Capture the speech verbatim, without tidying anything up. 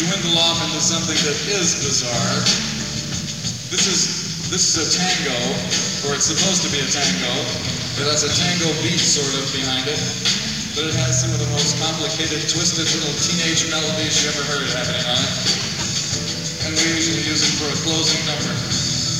dwindle off into something that is bizarre. This is this is a tango, or it's supposed to be a tango. It has a tango beat sort of behind it, but it has some of the most complicated, twisted little teenage melodies you ever heard happening on it. And we usually use it for a closing number.